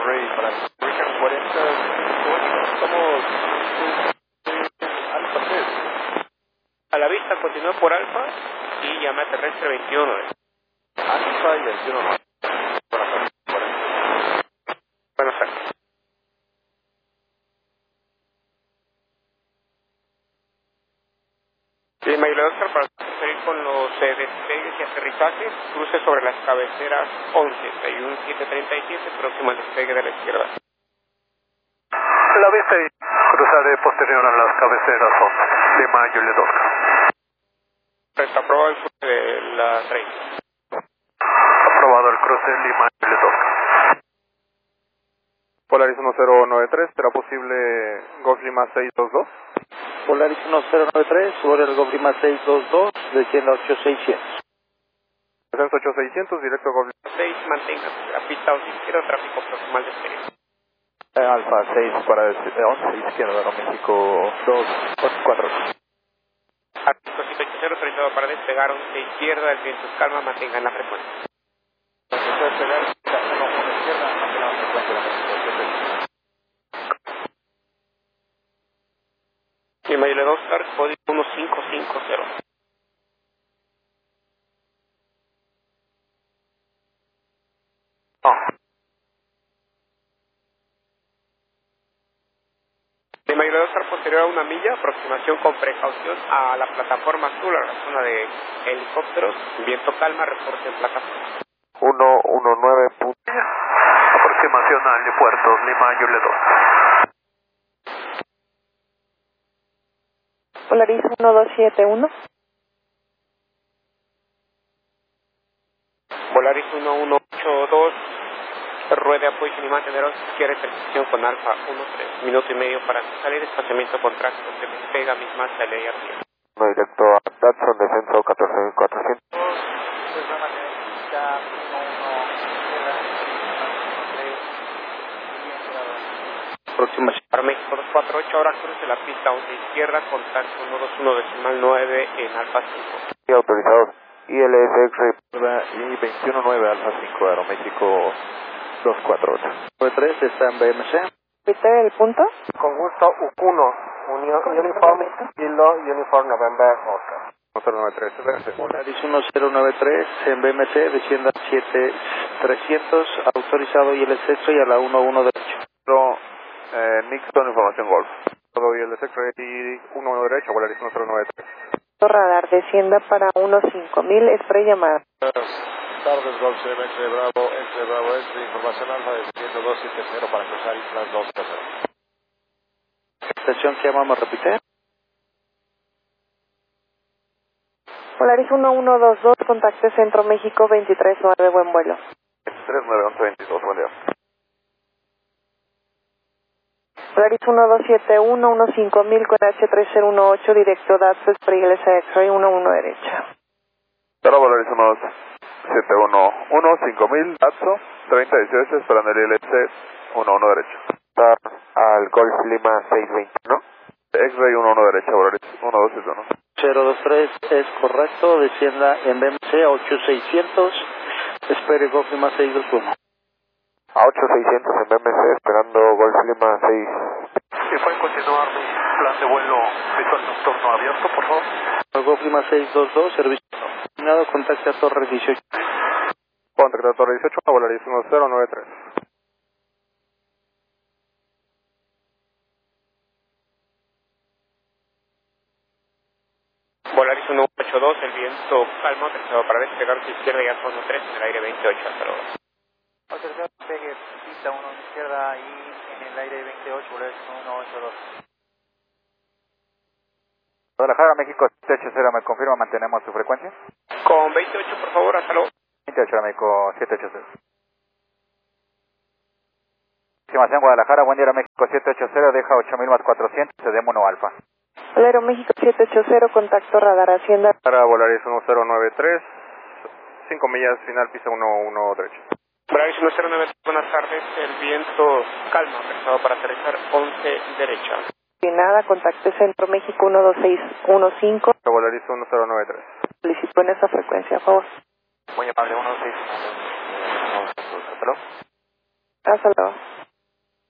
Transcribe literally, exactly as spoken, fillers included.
Monterrey para Richard cuarenta, somos Alfa tres. A la vista continúa por Alfa y llamada terrestre veintiuno. Alfa y veintiuno. Buenas tardes. Lima y Oscar para seguir con los eh, despegues y aterrizajes, cruce sobre las cabeceras once, y un siete treinta y siete, próximo al despegue de la izquierda. La vista y cruzaré posterior a las cabeceras once, Lima y Oscar. Está aprobado el cruce de la treinta. Aprobado el cruce Lima y Oscar. Polaris uno cero nueve tres, ¿será posible Golf Lima seis dos dos? Polaris uno cero nueve tres, sobre el Golf Lima seis dos dos, descienda ocho seiscientos. Descenso ocho seiscientos, directo Golf Lima seis, mantenga la pista once izquierda, tráfico próximo al despegue. eh, Alfa seis para eh, once izquierda, Aeroméxico dos cuatro. Artículo siete ocho cero, autorizado para despegar once izquierda, el viento es calma, mantenga en la frecuencia. Despegar, uno izquierda, mantenga la frecuencia. Lima y Oscar, código uno cinco cinco cero. No. Lima y Oscar, posterior a una milla, aproximación con precaución a la plataforma azul, a la zona de helicópteros, viento calma, reporte en plataforma. uno uno nueve. Aproximación al aeropuerto Lima y Oscar. Polaris uno dos siete uno. Polaris uno uno ocho dos, ruede apoyo y mantener izquierda y precisión con Alfa uno tres, minuto y medio para salir, espaciamiento con tráfico, se despega misma salida y arriba. No directo a Datsun, descenso catorce mil cuatrocientos. Aproximación. Para México dos cuatro ocho, ahora cruce la pista once izquierda, contacto uno dos uno decimal nueve en Alfa cinco. Y autorizados I L S X-Ray Y veintiuno nueve, Alfa cinco, Aeroméxico dos cuatro ocho. nueve tres está en B M C. ¿Repite el punto? Con gusto, U uno, Uniform, Kilo, Uniform November, Oscar. uno cero nueve tres, Polaris uno cero nueve tres en B M C, descienda siete trescientos, autorizado y el exceso y a la uno uno derecho. no, eh, Nixon, información Golf. Todo y el Secretary uno uno derecho, Polaris uno cero nueve tres. Radar, descienda para uno cinco mil, spray llamada. Tardes, Golf C M X Bravo, X Bravo X, información Alfa, descendiendo dos siete cero para cruzar Islas dos cero. Estación que llamamos, repite. Polaris uno uno dos dos, contacte Centro México veintitrés nueve, buen vuelo. veintitrés nueve once veintidós, buen día. Polaris uno dos siete uno, uno cinco mil con H tres cero uno ocho, directo Datsun, spray L S X-Ray uno uno derecha. Hola, Polaris uno siete uno uno, cinco mil, Datsun, treinta dieciocho, esperando el I L S uno uno derecho. Estar al Golf Lima seis veintiuno. X-Ray uno uno derecho, Polaris uno dos siete uno. cero dos tres es correcto, descienda en B M C ocho seiscientos, espere Golf Lima seis dos uno. A ocho seiscientos en B M C, esperando Golf Lima seis. Si puede continuar mi plan de vuelo visual nocturno abierto, por favor. Golf Lima seis dos dos, servicio terminado, contacte a Torres dieciocho. Contacto a Torres dieciocho, Polaris uno cero nueve tres. Polaris uno ocho dos, el viento calma, autorizado para despegar su izquierda y Alfa uno tres en el aire veintiocho hasta luego. Autorizado despegue, pista uno izquierda y en el aire veintiocho, Polaris uno ocho dos. Guadalajara, México siete ocho cero, ¿me confirma? ¿Mantenemos su frecuencia? Con veintiocho, por favor, hasta luego. veintiocho, México siete ocho cero. Estimación Guadalajara, buen día, México siete ocho cero, deja ocho mil más cuatrocientos, cedemos uno Alfa. Aero México siete ocho cero, contacto radar, Hacienda. Para Polaris uno cero nueve tres, cinco millas, final, pista uno uno derecho. Polaris uno cero nueve tres, buenas tardes, el viento calma, autorizado para aterrizar once derecha. Y nada, contacte Centro México uno dos seis uno cinco. Polaris uno cero nueve tres. Solicito en esa frecuencia, a favor. Muy amable, uno dos seis uno dos. Hasta luego. Hasta luego.